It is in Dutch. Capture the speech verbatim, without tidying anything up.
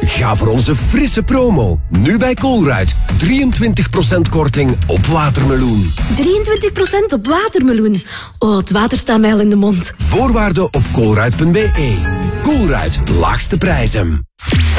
Ga voor onze frisse promo. Nu bij Colruyt. drieëntwintig procent korting op watermeloen. drieëntwintig procent op watermeloen. Oh, het water staat mij al in de mond. Voorwaarden op colruyt punt be. Colruyt, laagste prijzen.